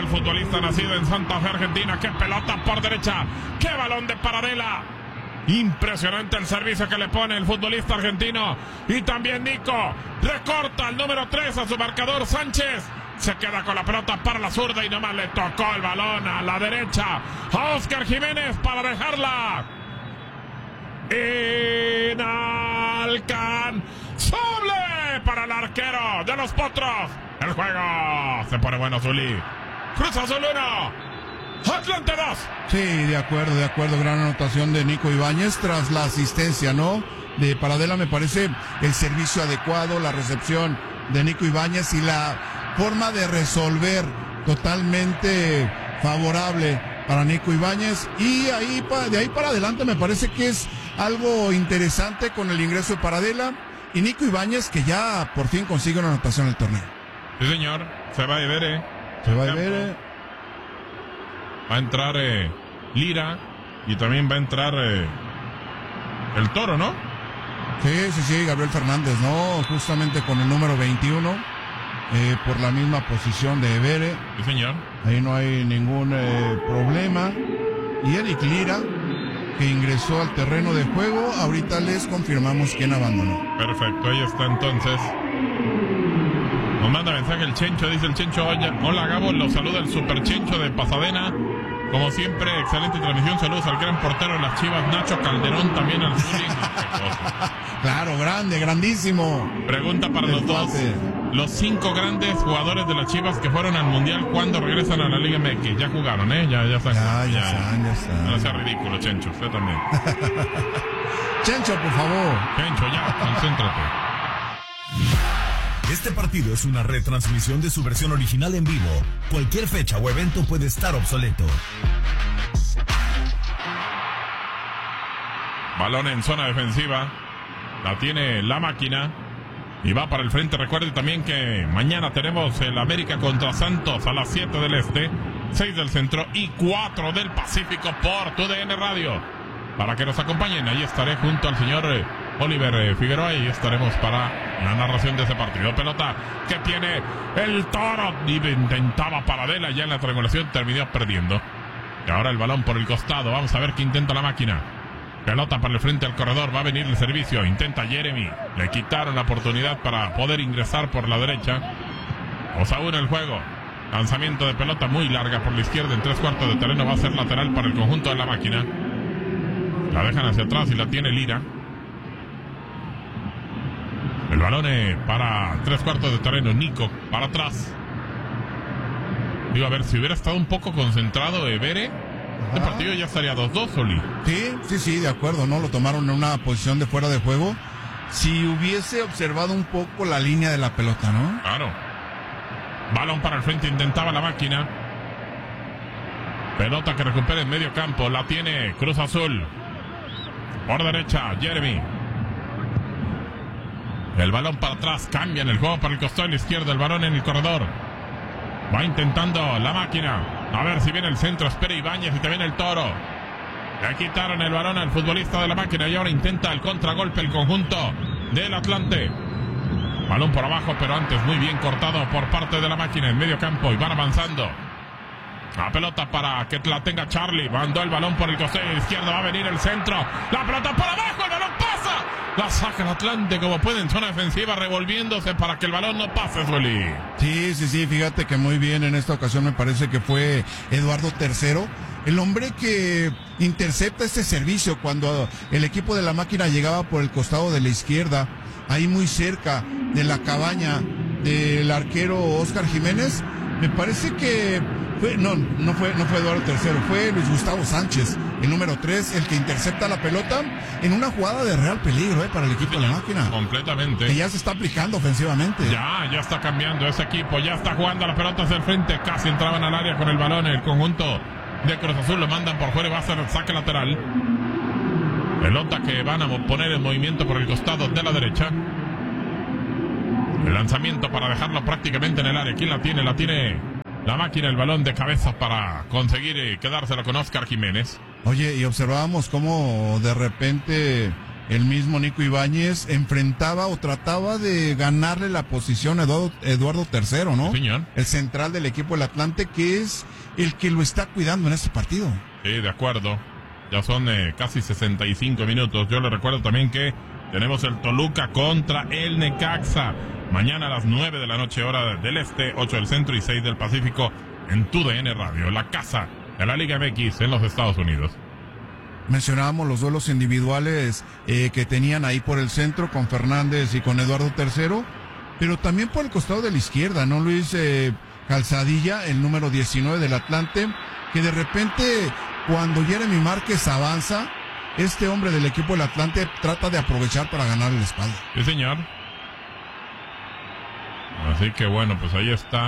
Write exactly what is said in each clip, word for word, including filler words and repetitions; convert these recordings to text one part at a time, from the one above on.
el futbolista nacido en Santa Fe, Argentina. ¡Qué pelota por derecha! ¡Qué balón de Paradela! Impresionante el servicio que le pone el futbolista argentino. Y también Nico recorta al número tres a su marcador Sánchez. Se queda con la pelota para la zurda y nomás le tocó el balón a la derecha a Óscar Jiménez para dejarla inalcanzable para el arquero de los Potros. El juego se pone bueno, Zuli. Cruz Azul uno, Atlante dos. Sí, de acuerdo, de acuerdo. Gran anotación de Nico Ibáñez tras la asistencia, ¿no? De Paradela. Me parece el servicio adecuado, la recepción de Nico Ibáñez y la forma de resolver totalmente favorable para Nico Ibáñez. Y ahí de ahí para adelante me parece que es algo interesante con el ingreso de Paradela y Nico Ibáñez, que ya por fin consigue una anotación en el torneo. Sí, señor. Se va a ver, eh. Se va a ver, eh. Va a entrar eh, Lira y también va a entrar eh, el Toro, ¿no? Sí, sí, sí, Gabriel Fernández, ¿no? Justamente con el número veintiuno, eh, por la misma posición de Evere. Sí, señor. Ahí no hay ningún eh, problema. Y Eric Lira, que ingresó al terreno de juego, ahorita les confirmamos quién abandonó. Perfecto, ahí está entonces. Nos manda mensaje el Chencho, dice el Chencho: hola Gabo, los saluda el Super Chencho de Pasadena. Como siempre, excelente transmisión. Saludos al gran portero de las Chivas, Nacho Calderón, también al Zuli. Claro, grande, grandísimo. Pregunta para los dos. Los cinco grandes jugadores de las Chivas que fueron al Mundial, ¿cuándo regresan a la Liga M X? Ya jugaron, ¿eh? Ya, ya están. Ya, ya, ya están, ya están. No sea ridículo, Chencho, usted también. Chencho, por favor. Chencho, ya, concéntrate. Este partido es una retransmisión de su versión original en vivo. Cualquier fecha o evento puede estar obsoleto. Balón en zona defensiva. La tiene la máquina. Y va para el frente. Recuerde también que mañana tenemos el América contra Santos a las siete del Este, seis del Centro y cuatro del Pacífico por T U D N Radio. Para que nos acompañen, ahí estaré junto al señor eh, Oliver eh, Figueroa y estaremos para la narración de ese partido. Pelota que tiene el Toro y intentaba Paradela ya en la triangulación, terminó perdiendo. Y ahora el balón por el costado. Vamos a ver qué intenta la máquina. Pelota para el frente al corredor, va a venir el servicio, intenta Jeremy, le quitaron la oportunidad para poder ingresar por la derecha. dos a uno el juego. Lanzamiento de pelota muy larga por la izquierda en tres cuartos de terreno, va a ser lateral para el conjunto de la máquina. La dejan hacia atrás y la tiene Lira. El balón es para tres cuartos de terreno, Nico para atrás. Digo, a ver, si hubiera estado un poco concentrado Evere, este partido ya estaría dos dos, Oli. Sí, sí, sí, de acuerdo, ¿no? Lo tomaron en una posición de fuera de juego. Si hubiese observado un poco la línea de la pelota, ¿no? Claro. Balón para el frente, intentaba la máquina. Pelota que recupera en medio campo, la tiene Cruz Azul. Por derecha, Jeremy. El balón para atrás, cambian el juego para el costado izquierdo, el balón en el corredor. Va intentando la máquina. A ver si viene el centro, espera Ibáñez y también el Toro. Le quitaron el balón al futbolista de la máquina y ahora intenta el contragolpe el conjunto del Atlante. Balón por abajo, pero antes muy bien cortado por parte de la máquina en medio campo y van avanzando. La pelota para que la tenga Charlie. Mandó el balón por el costado izquierdo. Va a venir el centro. La pelota por abajo. El balón pasa. La saca el Atlante como puede en zona defensiva, revolviéndose para que el balón no pase, Zuli. Sí, sí, sí. Fíjate que muy bien en esta ocasión me parece que fue Eduardo Tercero, el hombre que intercepta este servicio cuando el equipo de la máquina llegaba por el costado de la izquierda, ahí muy cerca de la cabaña del arquero Óscar Jiménez. Me parece que fue, no, no fue, no fue Eduardo Tercero, fue Luis Gustavo Sánchez, el número tres, el que intercepta la pelota en una jugada de real peligro, eh, para el equipo de la máquina. Completamente. Que ya se está aplicando ofensivamente. Ya, ya está cambiando ese equipo, ya está jugando la pelota hacia el frente, casi entraban al área con el balón, el conjunto de Cruz Azul lo mandan por fuera y va a ser el saque lateral. Pelota que van a poner en movimiento por el costado de la derecha. El lanzamiento para dejarlo prácticamente en el área. ¿Quién la tiene? La tiene la máquina, el balón de cabeza para conseguir quedárselo con Óscar Jiménez. Oye, y observábamos cómo de repente el mismo Nico Ibáñez enfrentaba o trataba de ganarle la posición a Eduardo, Eduardo tercero, ¿no? Sí, señor. El central del equipo del Atlante, que es el que lo está cuidando en este partido. Sí, de acuerdo. Ya son eh, casi sesenta y cinco minutos. Yo le recuerdo también que tenemos el Toluca contra el Necaxa. Mañana a las nueve de la noche, hora del este, ocho del centro y seis del Pacífico, en Tu D N Radio, la casa de la Liga M X en los Estados Unidos. Mencionábamos los duelos individuales eh, que tenían ahí por el centro con Fernández y con Eduardo tercero, pero también por el costado de la izquierda, ¿no, Luis? Eh, Calzadilla, el número diecinueve del Atlante, que de repente, cuando Jeremy Márquez avanza, este hombre del equipo del Atlante trata de aprovechar para ganarle la espalda. Sí, señor. Así que bueno, pues ahí está.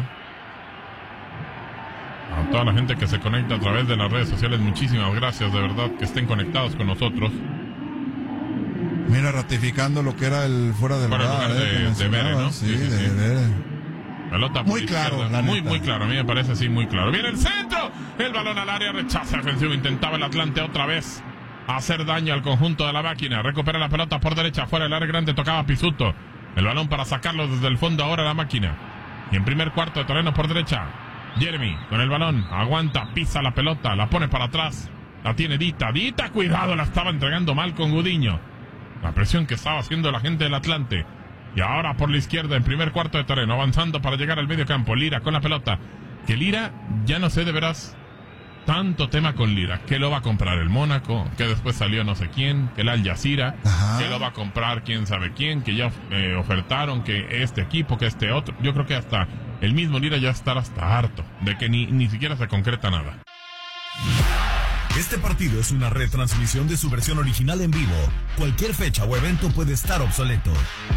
A toda la gente que se conecta a través de las redes sociales, muchísimas gracias, de verdad, que estén conectados con nosotros. Mira, ratificando lo que era el fuera del fuera lugar, lugar eh, de, de Vere, ¿no? Sí, sí, sí, de Vere. Pelota muy por claro, izquierda. la muy, neta. muy claro, a mí me parece así, muy claro. Viene el centro, el balón al área, rechaza defensivo, intentaba el Atlante otra vez hacer daño al conjunto de la máquina. Recupera la pelota por derecha, fuera del área grande, tocaba Pisuto. El balón para sacarlo desde el fondo ahora la máquina. Y en primer cuarto de terreno por derecha, Jeremy con el balón, aguanta, pisa la pelota, la pone para atrás, la tiene Dita, Dita, cuidado, la estaba entregando mal con Gudiño. La presión que estaba haciendo la gente del Atlante. Y ahora por la izquierda en primer cuarto de terreno, avanzando para llegar al medio campo, Lira con la pelota. Que Lira, ya no sé de veras, tanto tema con Lira, que lo va a comprar el Mónaco, que después salió no sé quién, que el Al Jazeera, Ajá. que lo va a comprar quién sabe quién, que ya eh, ofertaron, que este equipo, que este otro. Yo creo que hasta el mismo Lira ya estará hasta harto de que ni, ni siquiera se concreta nada. Este partido es una retransmisión de su versión original en vivo. Cualquier fecha o evento puede estar obsoleto.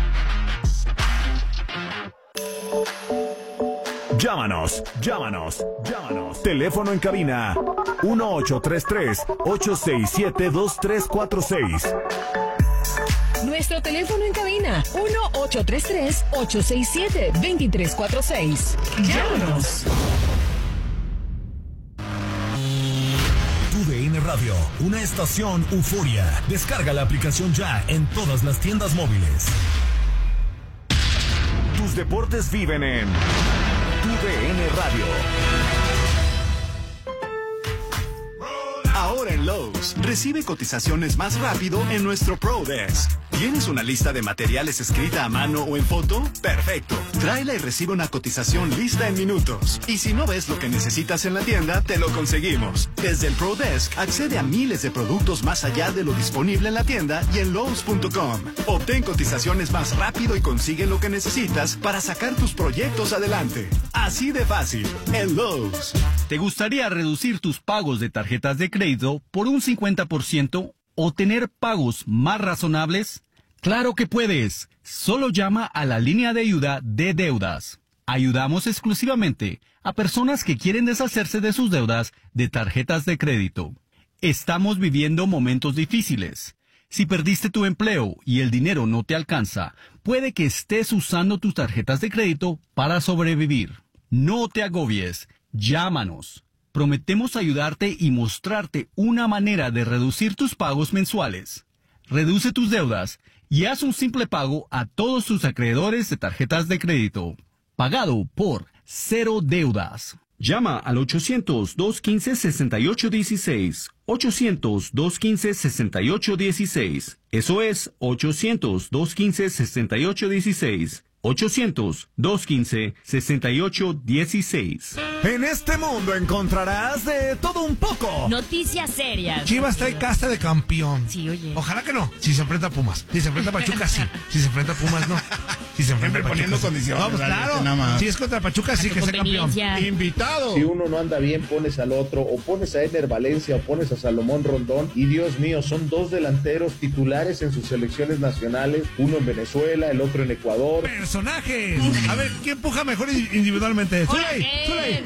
Llámanos, llámanos, llámanos. Teléfono en cabina uno ocho tres tres, ocho seis siete, dos tres cuatro seis. Nuestro teléfono en cabina uno ocho tres tres, ocho seis siete, dos tres cuatro seis. Llámanos. Tu D N Radio, una estación euforia. Descarga la aplicación ya en todas las tiendas móviles. Tus deportes viven en Tu D N Radio. Ahora en Lowe's, recibe cotizaciones más rápido en nuestro Pro Desk. ¿Tienes una lista de materiales escrita a mano o en foto? Perfecto. Tráela y recibe una cotización lista en minutos. Y si no ves lo que necesitas en la tienda, te lo conseguimos. Desde el Pro Desk, accede a miles de productos más allá de lo disponible en la tienda y en Lowe's punto com. Obtén cotizaciones más rápido y consigue lo que necesitas para sacar tus proyectos adelante. Así de fácil, en Lowe's. ¿Te gustaría reducir tus pagos de tarjetas de crédito por un cincuenta por ciento o tener pagos más razonables? ¡Claro que puedes! Solo llama a la línea de ayuda de deudas. Ayudamos exclusivamente a personas que quieren deshacerse de sus deudas de tarjetas de crédito. Estamos viviendo momentos difíciles. Si perdiste tu empleo y el dinero no te alcanza, puede que estés usando tus tarjetas de crédito para sobrevivir. No te agobies. Llámanos. Prometemos ayudarte y mostrarte una manera de reducir tus pagos mensuales. Reduce tus deudas y haz un simple pago a todos tus acreedores de tarjetas de crédito. Pagado por Cero Deudas. Llama al ochocientos, dos quince, sesenta y ocho dieciséis. ochocientos, dos quince, sesenta y ocho dieciséis. Eso es ochocientos, dos quince, sesenta y ocho dieciséis. ochocientos, dos quince, sesenta y ocho dieciséis. En este mundo encontrarás de todo un poco. Noticias serias. Chivas trae casta de campeón. Sí, oye. Ojalá que no. Si se enfrenta a Pumas. Si se enfrenta a Pachuca, sí. Si se enfrenta a Pumas, no. Si se enfrenta a Pachuca, poniendo sí. condiciones, No, pues claro. nada más. Si es contra Pachuca, sí que sea campeón. Invitado. Si uno no anda bien, pones al otro, o pones a Ener Valencia, o pones a Salomón Rondón, y Dios mío, son dos delanteros titulares en sus selecciones nacionales, uno en Venezuela, el otro en Ecuador. Personajes. A ver, ¿quién empuja mejor individualmente? ¡Zuley! ¡Zuley!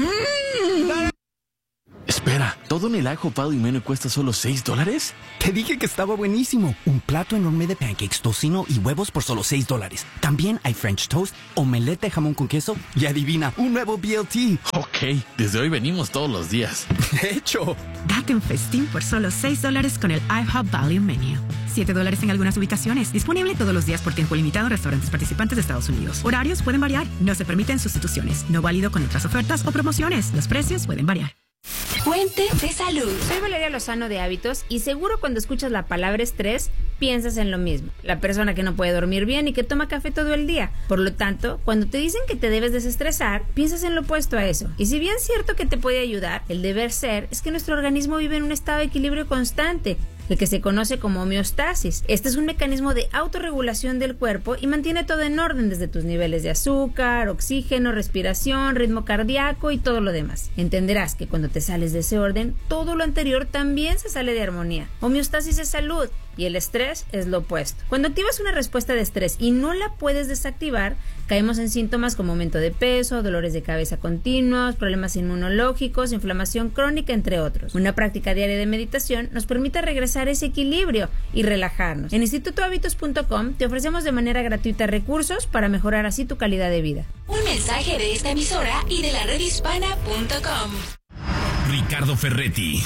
Espera, ¿todo en el ajo Pal y Menú cuesta solo seis dólares? Te dije que estaba buenísimo. Un plato enorme de pancakes, tocino y huevos por solo seis dólares. También hay French toast, omelette de jamón con queso y adivina, un nuevo B L T. Ok, desde hoy venimos todos los días. De hecho, date un festín por solo seis dólares con el IHOP Value Menu. siete dólares en algunas ubicaciones. Disponible todos los días por tiempo limitado en restaurantes participantes de Estados Unidos. Horarios pueden variar. No se permiten sustituciones. No válido con otras ofertas o promociones. Los precios pueden variar. Fuente de salud. Soy Valeria Lozano de Hábitos y seguro cuando escuchas la palabra estrés piensas en lo mismo. La persona que no puede dormir bien y que toma café todo el día. Por lo tanto, cuando te dicen que te debes desestresar, piensas en lo opuesto a eso. Y si bien es cierto que te puede ayudar, el deber ser es que nuestro organismo vive en un estado de equilibrio constante, el que se conoce como homeostasis. Este es un mecanismo de autorregulación del cuerpo y mantiene todo en orden, desde tus niveles de azúcar, oxígeno, respiración, ritmo cardíaco y todo lo demás. Entenderás que cuando te sales de ese orden, todo lo anterior también se sale de armonía. Homeostasis es salud y el estrés es lo opuesto. Cuando activas una respuesta de estrés y no la puedes desactivar, caemos en síntomas como aumento de peso, dolores de cabeza continuos, problemas inmunológicos, inflamación crónica, entre otros. Una práctica diaria de meditación nos permite regresar a ese equilibrio y relajarnos. En instituto hábitos punto com te ofrecemos de manera gratuita recursos para mejorar así tu calidad de vida. Un mensaje de esta emisora y de la red hispana punto com. Ricardo Ferretti,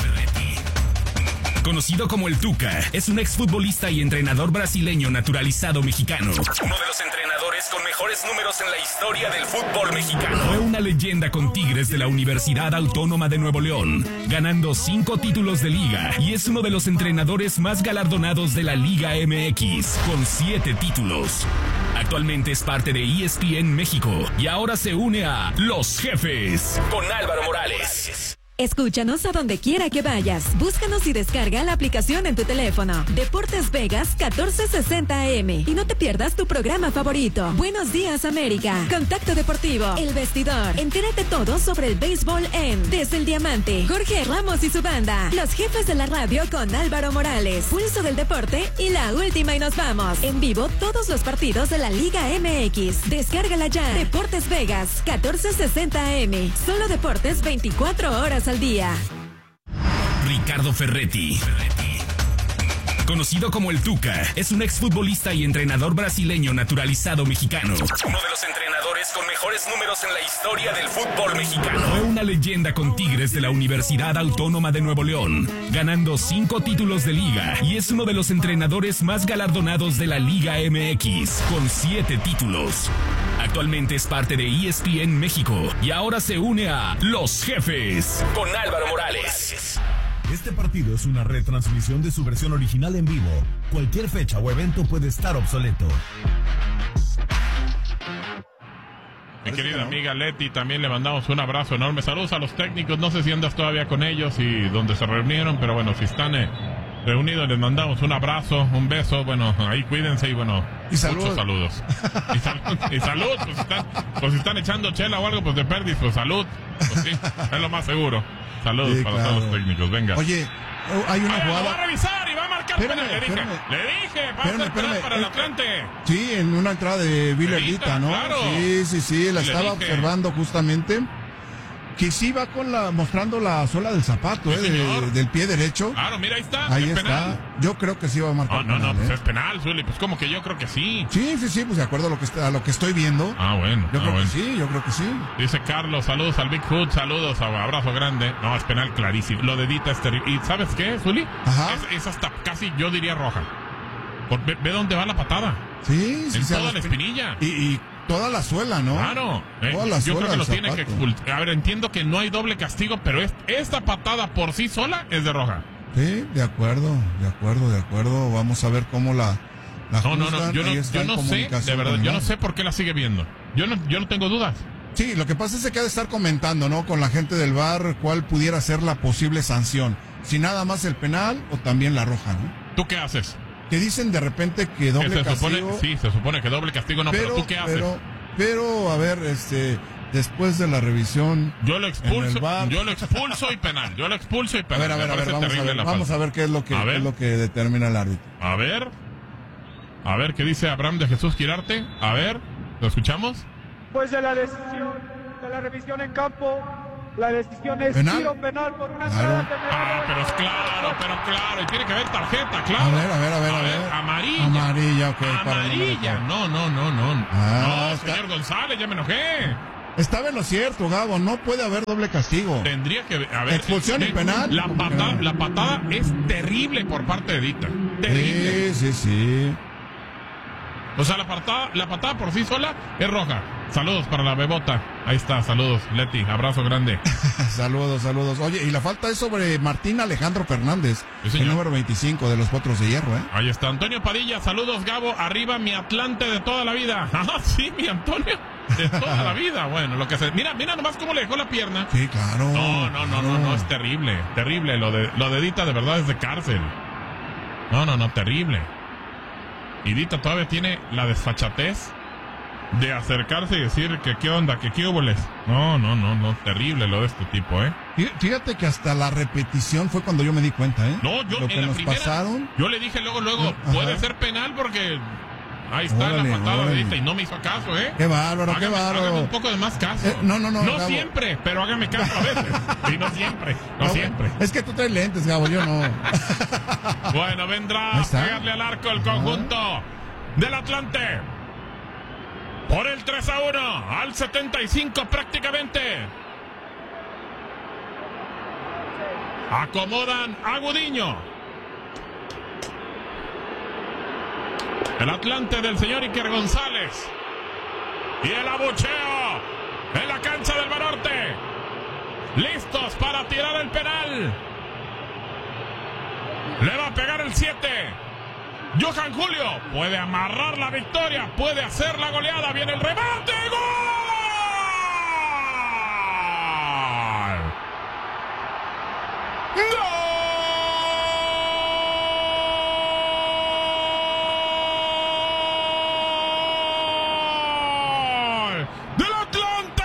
conocido como el Tuca, es un exfutbolista y entrenador brasileño naturalizado mexicano. Uno de los entrenadores con mejores números en la historia del fútbol mexicano. Fue una leyenda con Tigres de la Universidad Autónoma de Nuevo León, ganando cinco títulos de liga, y es uno de los entrenadores más galardonados de la Liga M X, con siete títulos. Actualmente es parte de E S P N México y ahora se une a Los Jefes con Álvaro Morales. Escúchanos a donde quiera que vayas. Búscanos y descarga la aplicación en tu teléfono. Deportes Vegas catorce sesenta A M. Y no te pierdas tu programa favorito. Buenos días, América. Contacto Deportivo. El Vestidor. Entérate todo sobre el béisbol en Desde el Diamante. Jorge Ramos y su banda. Los Jefes de la radio con Álvaro Morales. Pulso del Deporte y la última y nos vamos. En vivo todos los partidos de la Liga M X. Descárgala ya. Deportes Vegas catorce sesenta A M. Solo deportes veinticuatro horas al día. Ricardo Ferretti, conocido como el Tuca, es un exfutbolista y entrenador brasileño naturalizado mexicano. Uno de los entrenadores con mejores números en la historia del fútbol mexicano. Fue una leyenda con Tigres de la Universidad Autónoma de Nuevo León, ganando cinco títulos de liga, y es uno de los entrenadores más galardonados de la Liga M X, con siete títulos. Actualmente es parte de E S P N México y ahora se une a Los Jefes con Álvaro Morales. Este partido es una retransmisión de su versión original en vivo. Cualquier fecha o evento puede estar obsoleto. Mi querida amiga Leti, también le mandamos un abrazo enorme. Saludos a los técnicos, no sé si andas todavía con ellos y dónde se reunieron, pero bueno, si están eh, reunidos les mandamos un abrazo, un beso, bueno, ahí cuídense y bueno, y salud. Muchos saludos. Y, sal, y salud, pues si, están, pues si están echando chela o algo, pues de perdis, pues salud, pues sí, es lo más seguro. Saludos sí, para claro. todos los técnicos, venga. Oye, hay una Oye, jugada. Va a revisar y va a marcar penal. Le dije, espérame. le dije, va espérame, a penal para el Atlante. Sí, en una entrada de Vilerita, ¿no? Claro. Sí, sí, sí, la le estaba dije. observando justamente. Que sí va con la, mostrando la suela del zapato, sí, eh, de, del pie derecho. Claro, mira, ahí está. Ahí es está. Penal. Yo creo que sí va a marcar. No, no, penal, no, pues eh. es penal, Zuli. Pues como que yo creo que sí. Sí, sí, sí, pues de acuerdo a lo que, está, a lo que estoy viendo. Ah, bueno. Yo ah, creo bueno. que sí, yo creo que sí. Dice Carlos, saludos al Big Hood, saludos, abrazo grande. No, es penal clarísimo. Lo de Dita es terrible. ¿Y sabes qué, Zuli? Ajá. Es, es hasta casi, yo diría, roja. Por, ve, ve dónde va la patada. Sí, sí. En sí, toda la espinilla. Y, y toda la suela, ¿no? Claro. Eh, Toda la yo suela creo que lo tiene zapato. que expulsar. A ver, entiendo que no hay doble castigo, pero es, esta patada por sí sola es de roja. Sí, de acuerdo, de acuerdo, de acuerdo. Vamos a ver cómo la, la No, no, no, juzgan. yo no, Ahí está yo en no sé, comunicación de verdad, con yo el no V A R. sé por qué la sigue viendo. Yo no, yo no tengo dudas. Sí, lo que pasa es que ha de estar comentando, ¿no? Con la gente del V A R cuál pudiera ser la posible sanción. Si nada más el penal o también la roja, ¿no? ¿Tú qué haces? Que dicen de repente que doble Que se castigo. supone, sí, se supone que doble castigo no, pero, pero ¿tú qué haces? Pero, pero, a ver, este, después de la revisión. Yo lo expulso, V A R, yo lo expulso y penal. Yo lo expulso y a penal. ver, a ver, a ver, vamos a ver, la vamos a ver qué es lo que, A qué ver. es lo que determina el árbitro. A ver. A ver, ¿qué dice Abraham de Jesús Quirarte? A ver, ¿lo escuchamos? Después de la decisión de la revisión en campo, la decisión es ¿Penal? tiro penal por una Claro. entrada que Ah, pero es claro, pero claro. Y tiene que haber tarjeta, claro. A ver, a ver, a ver, a ver. Amarilla. Amarilla, ok. para el número Amarilla. cuatro. No, no, no, no. Ah, no, está- señor González, ya me enojé. Estaba en lo cierto, Gabo, no puede haber doble castigo. Tendría que a ver. Expulsión y de- penal. La patada, la patada es terrible por parte de Dita. Terrible. Sí, sí, sí. O sea, la patada, la patada por sí sola es roja. Saludos para la bebota. Ahí está, saludos, Leti. Abrazo grande. Saludos, saludos. Oye, y la falta es sobre Martín Alejandro Fernández, sí, el número veinticinco de los Potros de Hierro, ¿eh? Ahí está, Antonio Padilla. Saludos, Gabo. Arriba, mi Atlante de toda la vida. Ah, sí, mi Antonio. De toda la vida. Bueno, lo que se... Mira, mira nomás cómo le dejó la pierna. Sí, claro. No, no, no, no, no, es terrible. Terrible. Lo de, lo de Dita de verdad es de cárcel. No, no, no, terrible. Y Dita todavía tiene la desfachatez de acercarse y decir que qué onda, que qué huboles. No, no, no, no, terrible lo de este tipo, ¿eh? Fíjate que hasta la repetición fue cuando yo me di cuenta, ¿eh? No, yo lo en que la nos primera, pasaron. yo le dije luego, luego, Ajá. puede ser penal porque ahí está Órale, la patada órale. de Dita y no me hizo caso, ¿eh? Qué bárbaro, hágame, qué bárbaro. Hágame un poco de más caso. Eh, no, no, no. No Gabo. siempre, pero hágame caso a veces. Y no siempre, no, No, siempre. Es que tú traes lentes, Gabo, yo no. Bueno, vendrá Ahí a está. pegarle al arco el conjunto del Atlante. Por el tres a uno, al setenta y cinco prácticamente. Acomodan a Gudiño. El Atlante del señor Iker González. Y el abucheo en la cancha del Banorte. Listos para tirar el penal. Le va a pegar el siete. Johan Julio puede amarrar la victoria, puede hacer la goleada, viene el remate, ¡gol! ¡Gol! ¡Del Atlante!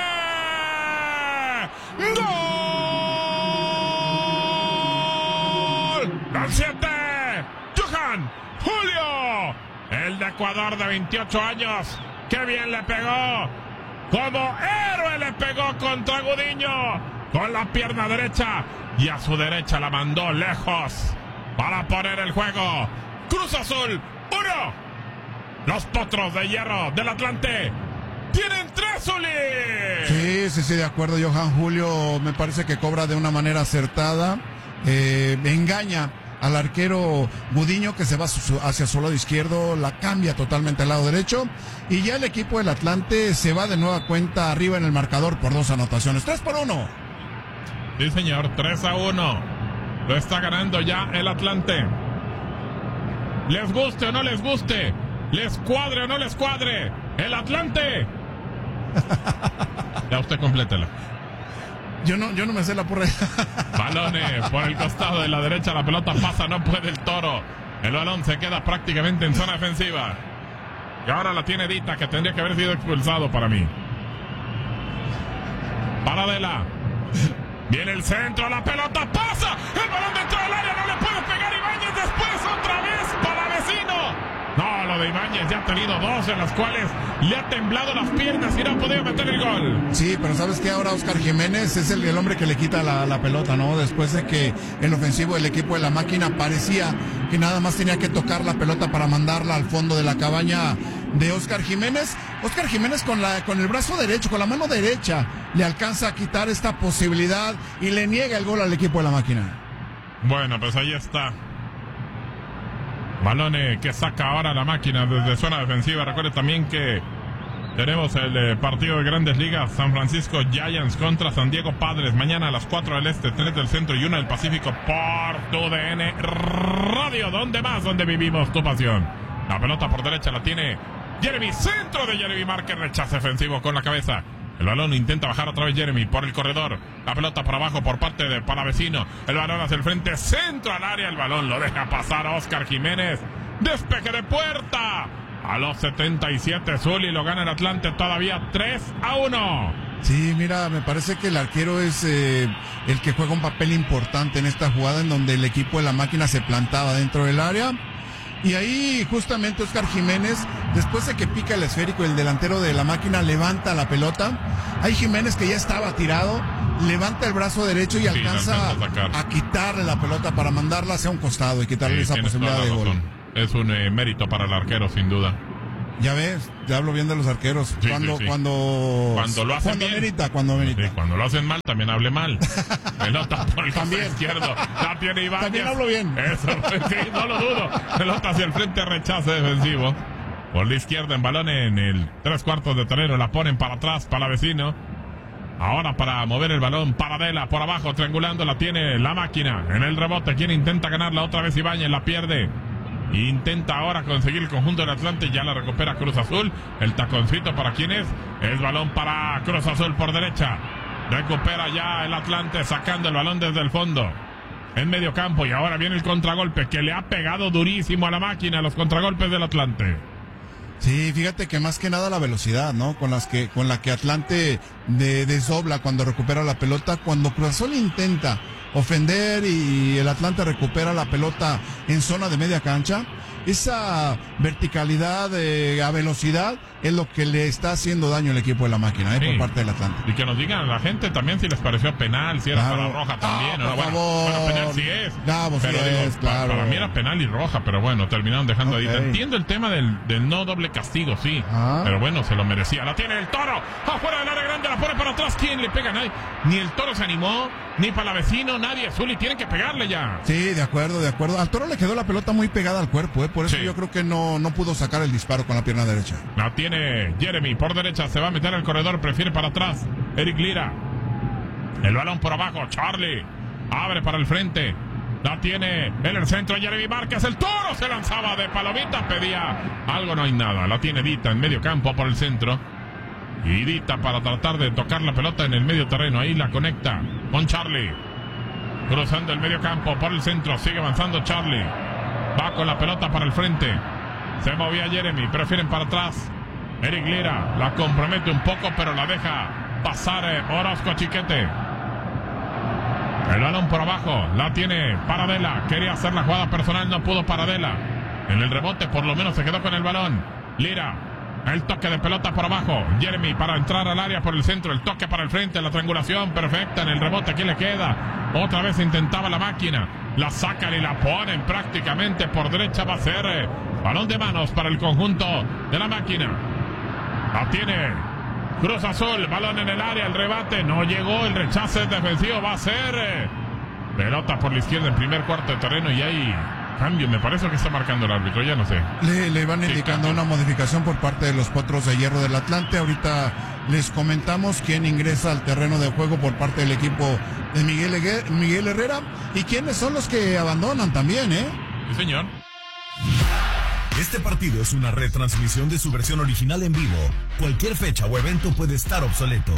¡Gol! ¡Del siete! ¡Johan Julio! El de Ecuador de veintiocho años. ¡Qué bien le pegó! Como héroe le pegó contra Gudiño. Con la pierna derecha. Y a su derecha la mandó lejos. Para poner el juego. Cruz Azul, uno. Los Potros de Hierro del Atlante tienen tres, Uli. Sí, sí, sí, de acuerdo. Johan Julio me parece que cobra de una manera acertada. Eh, engaña al arquero Gudiño, que se va su, hacia su lado izquierdo, la cambia totalmente al lado derecho, y ya el equipo del Atlante se va de nueva cuenta arriba en el marcador por dos anotaciones. Tres por uno. Sí, señor, tres a uno. Lo está ganando ya el Atlante. Les guste o no les guste, les cuadre o no les cuadre, el Atlante. Ya usted complétela. Yo no, yo no me sé la porra. Balones por el costado de la derecha, la pelota pasa, no puede el Toro. El balón se queda prácticamente en zona defensiva. Y ahora la tiene Dita, que tendría que haber sido expulsado para mí. Paradela. Viene el centro, la pelota pasa. El balón dentro del área, no le puede pegar Ibáñez. Después otra vez para Vecino. No, lo de Ibáñez ya ha tenido dos en las cuales le ha temblado las piernas y no ha podido meter el gol. Sí, pero ¿sabes qué? Ahora Oscar Jiménez es el, el hombre que le quita la, la pelota, ¿no? Después de que el ofensivo del equipo de la máquina parecía que nada más tenía que tocar la pelota para mandarla al fondo de la cabaña de Oscar Jiménez. Oscar Jiménez con, la, con el brazo derecho, con la mano derecha, le alcanza a quitar esta posibilidad y le niega el gol al equipo de la máquina. Bueno, pues ahí está. Balones que saca ahora la máquina desde zona defensiva. Recuerde también que tenemos el eh, partido de Grandes Ligas. San Francisco Giants contra San Diego Padres. Mañana a las cuatro del Este, tres del Centro y una del Pacífico por tu D N Radio. ¿Dónde más? Donde vivimos tu pasión. La pelota por derecha la tiene Jeremy. Centro de Jeremy Márquez. Rechazo defensivo con la cabeza. El balón intenta bajar otra vez Jeremy por el corredor. La pelota por abajo por parte de Palavecino. El balón hacia el frente. Centro al área. El balón lo deja pasar a Oscar Jiménez. Despeje de puerta. A los setenta y siete, Zuli lo gana el Atlante todavía tres a uno. Sí, mira, me parece que el arquero es eh, el que juega un papel importante en esta jugada en donde el equipo de la máquina se plantaba dentro del área. Y ahí justamente Oscar Jiménez, después de que pica el esférico, el delantero de la máquina levanta la pelota. Hay Jiménez que ya estaba tirado, levanta el brazo derecho y Sí, alcanza alcanza a a, a quitarle la pelota para mandarla hacia un costado y quitarle Sí, esa tienes posibilidad toda de la gol. razón. Es un eh, mérito para el arquero, sin duda. Ya ves, te hablo bien de los arqueros. Sí, cuando, sí, sí. cuando, Cuando lo hacen cuando bien. merita, cuando merita. Sí, cuando lo hacen mal, también hable mal. Pelota por el También. costado izquierdo. La tiene Ibáñez. También hablo bien. Eso, sí, no lo dudo. Pelota hacia el frente, rechace defensivo. Por la izquierda, en balón en el tres cuartos de terreno. La ponen para atrás, para vecino. Ahora para mover el balón, Paradela por abajo, triangulando, la tiene la máquina. En el rebote, quien intenta ganarla otra vez Ibáñez, la pierde. Intenta ahora conseguir el conjunto del Atlante, ya la recupera Cruz Azul. El taconcito para quién es, es balón para Cruz Azul por derecha. Recupera ya el Atlante, sacando el balón desde el fondo. En medio campo, y ahora viene el contragolpe que le ha pegado durísimo a la máquina, los contragolpes del Atlante. Sí, fíjate que más que nada la velocidad, ¿no? Con las que, con la que Atlante de, desdobla cuando recupera la pelota, cuando Cruz Azul intenta ofender y el Atlante recupera la pelota en zona de media cancha, esa verticalidad eh, a velocidad es lo que le está haciendo daño al equipo de la máquina, ¿eh? Sí. Por parte del Atlante. Y que nos digan a la gente también si les pareció penal, si era Claro. para roja también. Ah, ¿no? por Bueno, favor. bueno, penal sí es. Bravo, sí pero digo, es, pa- claro. para mí era penal y roja, pero bueno, terminaron dejando Ok. ahí. Entiendo el tema del, del no doble castigo, sí. Ah. Pero bueno, se lo merecía. La tiene el Toro. Afuera del área grande, la pone para atrás. ¿Quién le pega? Nadie. Ni el Toro se animó, ni para la vecino, nadie. Zuli, tienen que pegarle ya. Sí, de acuerdo, de acuerdo. Al Toro le quedó la pelota muy pegada al cuerpo, ¿eh? Por eso Sí. yo creo que no, no pudo sacar el disparo con la pierna derecha. La tiene Jeremy por derecha, se va a meter al corredor, prefiere para atrás. Eric Lira. El balón por abajo, Charlie. Abre para el frente. La tiene en el centro Jeremy Márquez. El Toro se lanzaba de palomita, pedía algo, no hay nada. La tiene Dita en medio campo por el centro. Y Dita para tratar de tocar la pelota en el medio terreno. Ahí la conecta con Charlie. Cruzando el medio campo por el centro. Sigue avanzando Charlie. Va con la pelota para el frente. Se movía Jeremy, prefieren para atrás. Eric Lira la compromete un poco, pero la deja pasar eh, Orozco Chiquete. El balón por abajo, la tiene Paradela. Quería hacer la jugada personal, no pudo Paradela. En el rebote por lo menos se quedó con el balón. Lira, el toque de pelota por abajo. Jeremy para entrar al área por el centro. El toque para el frente, la triangulación perfecta. En el rebote, ¿quién le queda? Otra vez intentaba la máquina. La sacan y la ponen prácticamente por derecha. Va a ser eh, balón de manos para el conjunto de la máquina. La tiene Cruz Azul, balón en el área, el rebate, no llegó, el rechace defensivo va a ser eh, pelota por la izquierda en primer cuarto de terreno y hay cambio, me parece que está marcando el árbitro, ya no sé. Le, le van Sí, indicando cambio. una modificación por parte de los Potros de Hierro del Atlante. Ahorita les comentamos quién ingresa al terreno de juego por parte del equipo de Miguel, Egue- Miguel Herrera y quiénes son los que abandonan también, ¿eh? Sí, señor. Este partido es una retransmisión de su versión original en vivo. Cualquier fecha o evento puede estar obsoleto.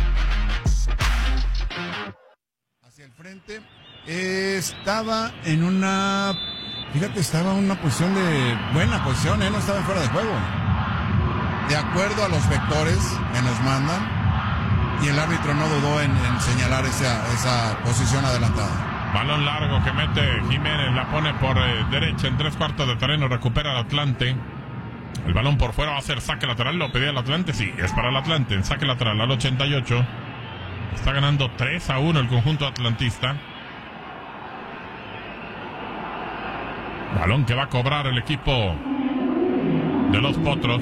Hacia el frente. Eh, estaba en una... Fíjate, estaba en una posición de... Buena posición, ¿eh? No estaba en fuera de juego. De acuerdo a los vectores que nos mandan. Y el árbitro no dudó en, en señalar esa, esa posición adelantada. Balón largo que mete Jiménez, la pone por eh, derecha en tres cuartos de terreno, recupera el Atlante. El balón por fuera va a ser saque lateral, lo pedía el Atlante, sí, es para el Atlante, en saque lateral al ochenta y ocho. Está ganando tres a uno el conjunto atlantista. Balón que va a cobrar el equipo de los Potros.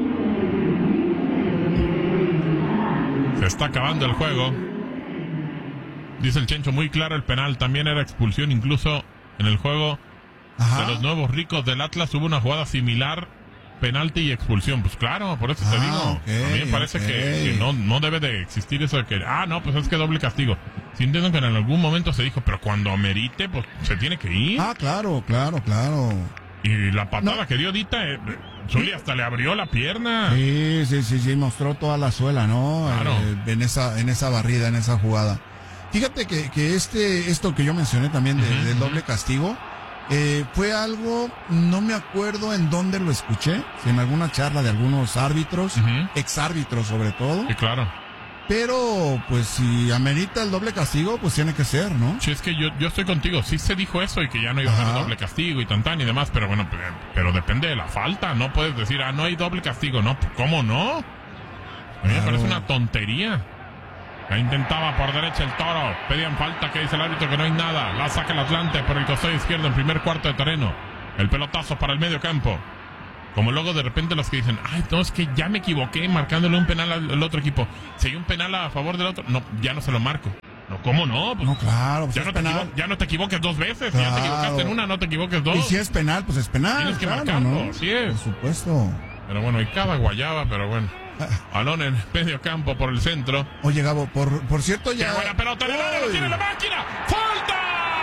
Se está acabando el juego. Dice el Chencho, muy claro el penal, también era expulsión, incluso en el juego Ajá. de los nuevos ricos del Atlas hubo una jugada similar, penalti y expulsión. Pues claro, por eso te Ah, digo, ok, a mí me parece ok. que, que no, no debe de existir eso de que, ah, no, pues es que doble castigo. Sí entiendo que en algún momento se dijo, pero cuando amerite, pues se tiene que ir. Ah, claro, claro, claro. Y la patada que dio Dita, eh, Zuli hasta le abrió la pierna. Sí, sí, sí, sí, mostró toda la suela, ¿no? Claro. Eh, en esa, en esa barrida, en esa jugada. Fíjate que, que este, esto que yo mencioné también de- Ujú. del doble castigo, eh, fue algo, no me acuerdo en dónde lo escuché, si en alguna charla de algunos árbitros, Ujú. exárbitros sobre todo, Sí, claro. pero pues si amerita el doble castigo, pues tiene que ser, ¿no? Sí, es que yo, yo estoy contigo. Sí se dijo eso y que ya no iba a haber Ajá. doble castigo y tan tan y demás, pero bueno, pero, pero depende de la falta. No puedes decir, ah, no hay doble castigo. No, ¿cómo no? A mí me Claro. parece una tontería. La intentaba por derecha el Toro. Pedían falta, que dice el árbitro que no hay nada. La saca el Atlante por el costado izquierdo en primer cuarto de terreno. El pelotazo para el medio campo. Como luego de repente los que dicen, ay, no, es que ya me equivoqué marcándole un penal al, al otro equipo. Si hay un penal a favor del otro, no, ya no se lo marco. No, ¿cómo no? Pues, no, claro. Pues ya, no te equivo- ya no te equivoques dos veces. Claro. Si ya te equivocaste en una, no te equivoques dos. Y si es penal, pues es penal. Tienes que claro, marcarlo, ¿no? así es. Por supuesto. Pero bueno, y cada guayaba, pero bueno. Balón en medio campo por el centro. Oye, Gabo, por, por cierto ya... ¡Qué buena pelota! ¡El área lo tiene la máquina! ¡Falta!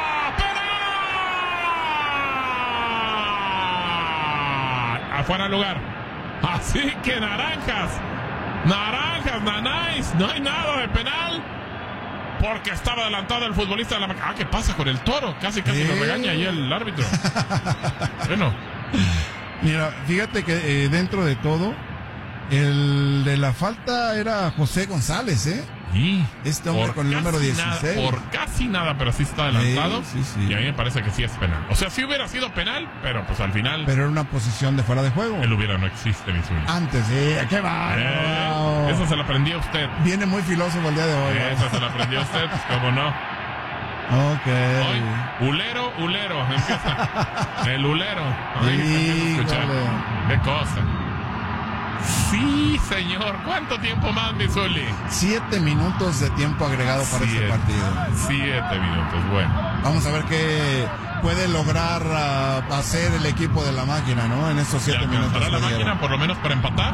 ¡Penal! Afuera del lugar. Así que naranjas. Naranjas, nanáis. No hay nada de penal. Porque estaba adelantado el futbolista de la máquina. Ah, ¿qué pasa con el Toro? Casi, casi ¿Eh? lo regaña ahí el árbitro. Bueno. Mira, fíjate que eh, dentro de todo, el de la falta era José González, ¿eh? Sí. Este hombre con el número dieciséis. Nada, por casi nada, pero sí está adelantado. Sí, sí, sí. Y a mí me parece que sí es penal. O sea, sí hubiera sido penal, pero pues al final. Pero era una posición de fuera de juego. El hubiera no existe, mi sueño. Antes, sí. ¿Qué va? Eh, Wow. Eso se lo aprendió usted. Viene muy filósofo el día de hoy. ¿eh? Eso se lo aprendió usted, pues cómo no. Ok. Hoy, ulero, ulero. Empieza. El ulero. Ahí se empieza a escuchar. Qué cosa. Sí, señor. ¿Cuánto tiempo más, mi Zuli? Siete minutos de tiempo agregado para Siete. este partido. Siete minutos, bueno. Vamos a ver qué puede lograr uh, hacer el equipo de la máquina, ¿no? En estos siete minutos. ¿Alcanzará la máquina dieron. por lo menos para empatar?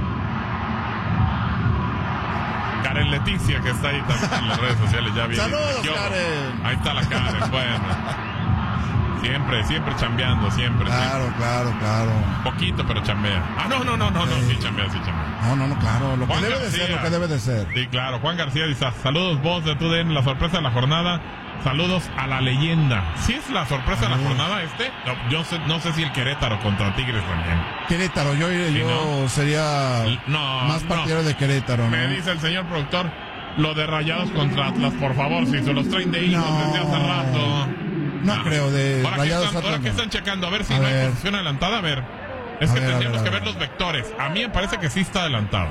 Karen Leticia, que está ahí también en las redes sociales, ya viene. ¡Saludos, Yo, Karen! Ahí está la Karen, bueno. Siempre, siempre chambeando, siempre. Claro, siempre. claro, claro. Poquito, pero chambea. Ah, no, no, no, no, no, sí chambea, sí chambea. No, no, no, claro. Lo que Juan debe de García. ser, lo que debe de ser. Sí, claro. Juan García dice, saludos vos de TUDN, la sorpresa de la jornada. Saludos a la leyenda. ¿Sí es la sorpresa de la jornada este? No, yo sé, no sé si el Querétaro contra Tigres también. Querétaro, yo, Sí, yo ¿no? sería No, más partidario no. de Querétaro, ¿no? Me dice el señor productor, lo de Rayados contra Atlas, por favor, si se los traen de hijos No. desde hace rato. No creo, de Ahora que Rayados están, ahora Atlas que no. están checando, a ver si A no ver. hay posición adelantada, a ver. Es A que ver, a tendríamos ver, a que ver ver. los vectores. A mí me parece que sí está adelantado.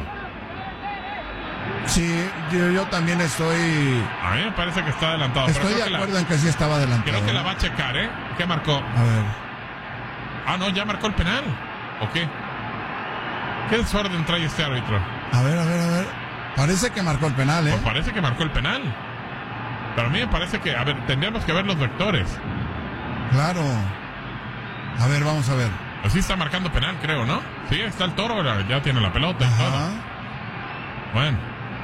Sí, yo, yo también estoy... A mí me parece que está adelantado. pero Estoy creo de que la- acuerdo en que sí estaba adelantado. Creo que la va a checar, ¿eh? ¿Qué marcó? A ver. Ah, no, ya marcó el penal. ¿O qué? ¿Qué desorden trae este árbitro? A ver, a ver, a ver. Parece que marcó el penal, ¿eh? Pues parece que marcó el penal. Pero a mí me parece que, a ver, tendríamos que ver los vectores. Claro. A ver, vamos a ver. Pues sí está marcando penal, creo, ¿no? Sí, ahí está el Toro, ya tiene la pelota y Ajá. todo. Bueno,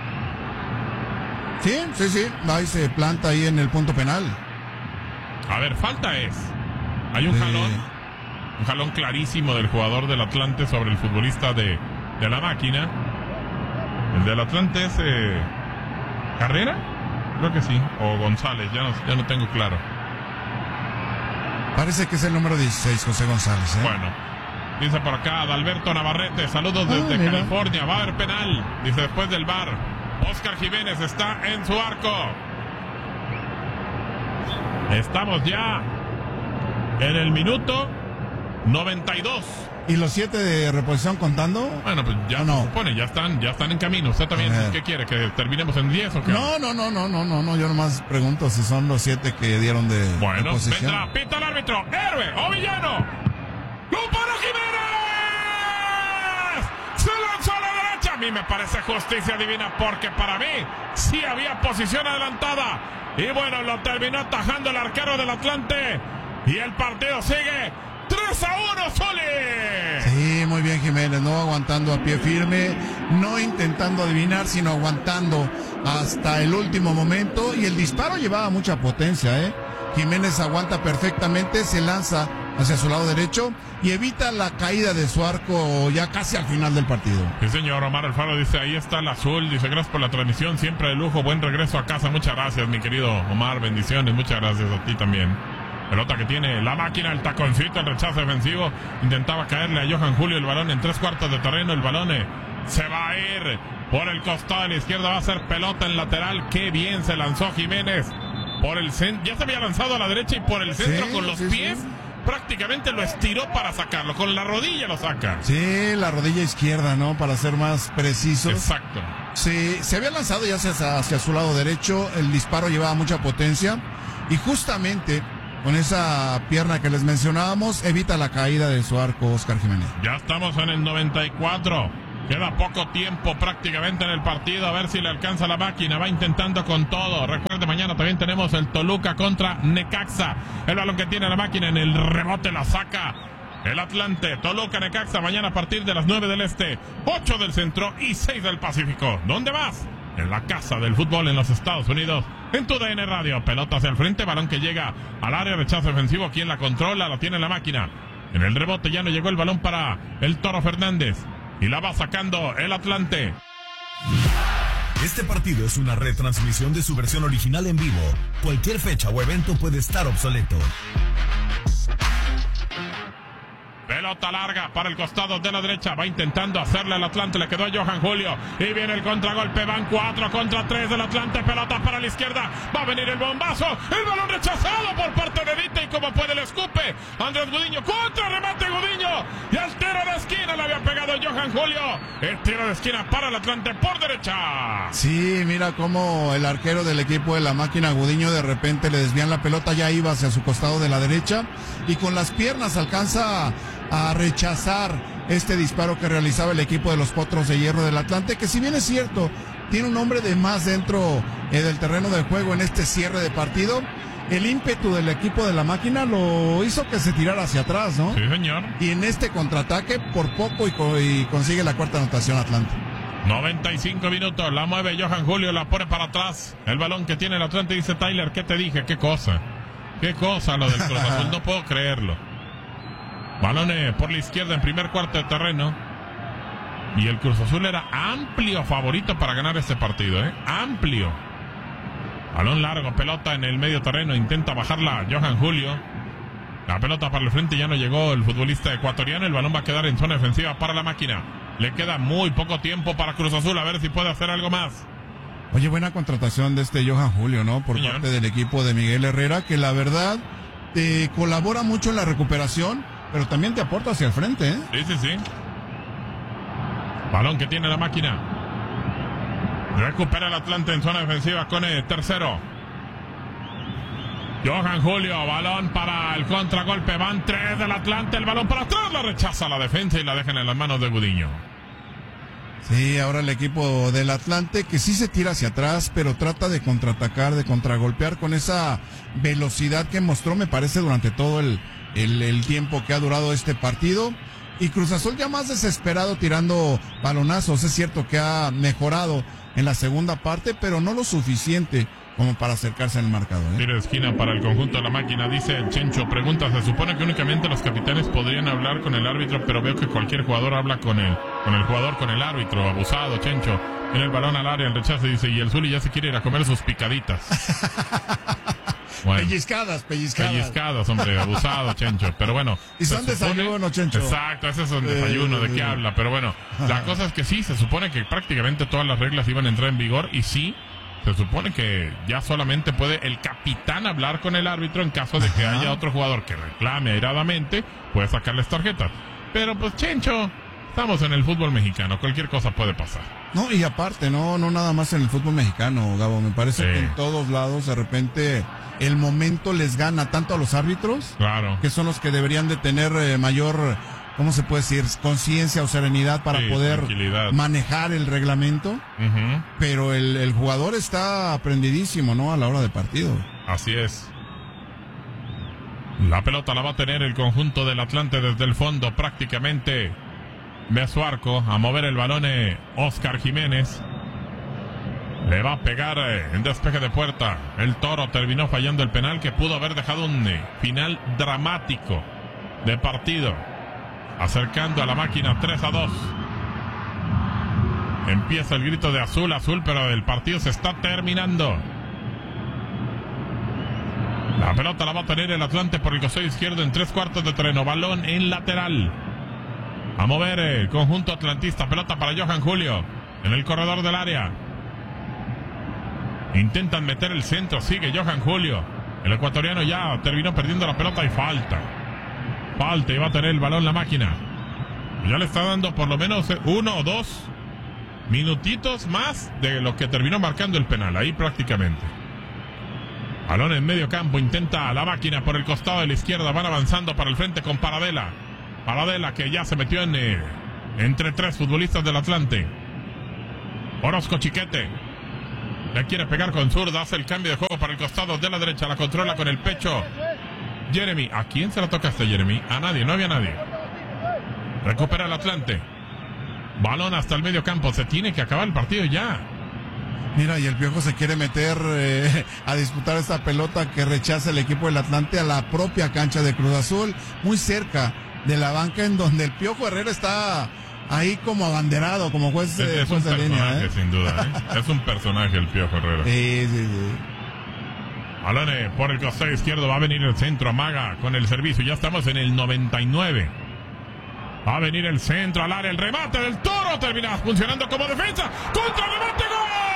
Sí, sí, sí. Ahí se planta ahí en el punto penal. a ver, falta es. Hay un Sí. jalón. Un jalón clarísimo del jugador del Atlante sobre el futbolista de, de la máquina. El del Atlante es eh, ¿Carrera? Creo que sí. O González, ya no, ya no tengo claro. Parece que es el número dieciséis, José González, ¿eh? Bueno, dice por acá Adalberto Navarrete, saludos Ah, desde mira. California, va a haber penal, dice después del V A R. Oscar Jiménez está en su arco. Estamos ya en el minuto noventa y dos. ¿Y los siete de reposición contando? Bueno, pues ya no? se supone, ya están, ya están en camino. ¿Usted también A ver. qué quiere? ¿Que terminemos en diez o qué? No, no, no, no, no, no, no. Yo nomás pregunto si son los siete que dieron de Bueno, reposición. vendrá, pita el árbitro, héroe o villano. ¡Lo para Jiménez! ¡Se lanzó a la derecha! A mí me parece justicia divina porque para mí sí había posición adelantada. Y bueno, lo terminó atajando el arquero del Atlante. Y el partido sigue tres a uno, Zuli. Sí, muy bien Jiménez, no aguantando a pie firme, no intentando adivinar, sino aguantando hasta el último momento. Y el disparo llevaba mucha potencia, ¿eh? Jiménez aguanta perfectamente, se lanza hacia su lado derecho y evita la caída de su arco ya casi al final del partido. Sí, señor. Omar Alfaro dice, ahí está el azul. Dice, gracias por la transmisión, siempre de lujo. Buen regreso a casa. Muchas gracias, mi querido Omar. Bendiciones. Muchas gracias a ti también. Pelota que tiene la máquina, el taconcito, el rechazo defensivo. Intentaba caerle a Johan Julio el balón en tres cuartos de terreno. El balón eh, se va a ir por el costado de la izquierda. Va a ser pelota en lateral. Qué bien se lanzó Jiménez por el centro. Ya se había lanzado a la derecha y por el centro Sí, con los sí, pies. sí. Prácticamente lo estiró para sacarlo. Con la rodilla lo saca. Sí, la rodilla izquierda, ¿no? Para ser más precisos. Exacto. Sí, se había lanzado ya hacia, hacia su lado derecho. El disparo llevaba mucha potencia. Y justamente con esa pierna que les mencionábamos, evita la caída de su arco Óscar Jiménez. Ya estamos en el noventa y cuatro. Queda poco tiempo prácticamente en el partido. A ver si le alcanza la máquina. Va intentando con todo. Recuerde, mañana también tenemos el Toluca contra Necaxa. El balón que tiene la máquina en el rebote la saca el Atlante. Toluca, Necaxa, mañana a partir de las nueve del este, ocho del centro y seis del Pacífico. ¿Dónde vas? En la casa del fútbol en los Estados Unidos. En tu D N Radio. Pelota hacia el frente. Balón que llega al área. Rechazo ofensivo. ¿Quién la controla? La tiene la máquina. En el rebote ya no llegó el balón para el Toro Fernández. Y la va sacando el Atlante. Este partido es una retransmisión de su versión original en vivo. Cualquier fecha o evento puede estar obsoleto. Pelota larga para el costado de la derecha. Va intentando hacerle al Atlante. Le quedó a Johan Julio. Y viene el contragolpe. Van cuatro contra tres del Atlante. Pelota para la izquierda. Va a venir el bombazo. El balón rechazado por parte de Vita. Y como puede le escupe Andrés Gudiño. Contra remate Gudiño. Y al tiro de esquina le había pegado Johan Julio. El tiro de esquina para el Atlante por derecha. Sí, mira cómo el arquero del equipo de la máquina Gudiño de repente le desvían la pelota. Ya iba hacia su costado de la derecha. Y con las piernas alcanza a rechazar este disparo que realizaba el equipo de los Potros de Hierro del Atlante, que si bien es cierto, tiene un hombre de más dentro eh, del terreno de juego en este cierre de partido, el ímpetu del equipo de la máquina lo hizo que se tirara hacia atrás, ¿no? Sí, señor. Y en este contraataque, por poco y, co- y consigue la cuarta anotación Atlante. noventa y cinco minutos, la mueve Johan Julio, la pone para atrás. El balón que tiene el Atlante, dice Tyler, ¿qué te dije? ¿Qué cosa? ¿Qué cosa lo del Cruz Azul? No puedo creerlo. Balones por la izquierda en primer cuarto de terreno. Y el Cruz Azul era amplio favorito para ganar este partido, ¿eh? Amplio. Balón largo, pelota en el medio terreno. Intenta bajarla Johan Julio. La pelota para el frente, ya no llegó el futbolista ecuatoriano. El balón va a quedar en zona defensiva para la máquina. Le queda muy poco tiempo para Cruz Azul. A ver si puede hacer algo más. Oye, buena contratación de este Johan Julio, ¿no? Por Señor. parte del equipo de Miguel Herrera, que la verdad eh, colabora mucho en la recuperación, pero también te aporta hacia el frente, ¿eh? Sí, sí, sí. Balón que tiene la máquina. Recupera el Atlante en zona defensiva con el tercero. Johan Julio, balón para el contragolpe. Van tres del Atlante. El balón para atrás. La rechaza la defensa y la dejan en las manos de Gudiño. Sí, ahora el equipo del Atlante que sí se tira hacia atrás, pero trata de contraatacar, de contragolpear con esa velocidad que mostró, me parece, durante todo el, el, el tiempo que ha durado este partido. Y Cruz Azul ya más desesperado tirando balonazos. Es cierto que ha mejorado en la segunda parte, pero no lo suficiente como para acercarse al marcador, ¿eh? Tiro de esquina para el conjunto de la máquina, dice el Chencho. Pregunta, se supone que únicamente los capitanes podrían hablar con el árbitro, pero veo que cualquier jugador habla con el, con el jugador, con el árbitro. Abusado, Chencho. Tiene el balón al área, el rechazo, dice, y el Zuli ya se quiere ir a comer sus picaditas. Bueno, pellizcadas, pellizcadas. Pellizcadas, hombre, abusado, Chencho. Pero bueno. Y son desayuno, Chencho. Exacto, ese es un desayuno, ¿de qué habla? Pero bueno, la cosa es que sí, se supone que prácticamente todas las reglas iban a entrar en vigor y sí, se supone que ya solamente puede el capitán hablar con el árbitro en caso de que Ajá. haya otro jugador que reclame airadamente, puede sacarles tarjetas. Pero pues, Chencho, estamos en el fútbol mexicano, cualquier cosa puede pasar. No, y aparte, no, no nada más en el fútbol mexicano, Gabo, me parece Sí. que en todos lados de repente el momento les gana tanto a los árbitros, Claro. que son los que deberían de tener eh, mayor, ¿cómo se puede decir? Conciencia o serenidad para Sí, poder tranquilidad. manejar el reglamento, Ujú. pero el, el jugador está aprendidísimo, ¿no? A la hora de partido. Así es. La pelota la va a tener el conjunto del Atlante desde el fondo, prácticamente ve a su arco, a mover el balón eh, Óscar Jiménez. Le va a pegar eh, en despeje de puerta. El Toro terminó fallando el penal que pudo haber dejado un eh, final dramático de partido. Acercando a la máquina tres a dos. Empieza el grito de azul, azul, pero el partido se está terminando. La pelota la va a tener el Atlante por el costado izquierdo en tres cuartos de terreno. Balón en lateral. A mover el conjunto atlantista. Pelota para Johan Julio en el corredor del área. Intentan meter el centro. Sigue Johan Julio. El ecuatoriano ya terminó perdiendo la pelota y falta. Falta y va a tener el balón la máquina. Ya le está dando por lo menos uno o dos minutitos más de lo que terminó marcando el penal. Ahí prácticamente. Balón en medio campo, intenta la máquina por el costado de la izquierda, van avanzando para el frente con Paradela. Paradela que ya se metió en eh, entre tres futbolistas del Atlante. Orozco Chiquete le quiere pegar con zurda, hace el cambio de juego para el costado de la derecha, la controla con el pecho Jeremy. ¿A quién se la tocaste, Jeremy? A nadie, no había nadie. Recupera el Atlante. Balón hasta el medio campo, se tiene que acabar el partido ya. Mira, y el Piojo se quiere meter eh, a disputar esta pelota que rechaza el equipo del Atlante a la propia cancha de Cruz Azul, muy cerca de la banca en donde el Piojo Herrera está ahí como abanderado, como juez, es, es juez un de línea. ¿eh? Sin duda, ¿eh? Es un personaje el Piojo Herrera. Sí, sí, sí. Balón por el costado izquierdo, va a venir el centro, amaga con el servicio, ya estamos en el noventa y nueve. Va a venir el centro al área, el remate del Toro, termina funcionando como defensa, contra remate, ¡gol!